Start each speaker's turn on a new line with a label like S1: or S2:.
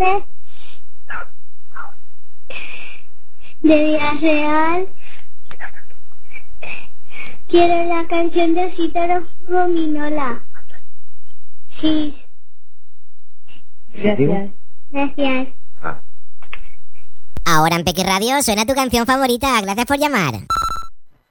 S1: Pepe de Villarreal. Quiero la canción de Cítaro Gominola. Sí.
S2: Gracias.
S1: Gracias.
S3: Ahora en Peque Radio suena tu canción favorita. Gracias por llamar.